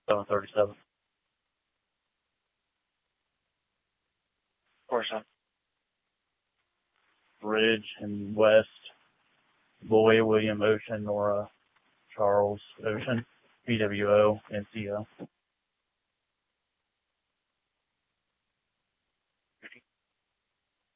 737. Portia. Ridge and West. Boy, William Ocean, Nora, Charles Ocean, BWO, NCO.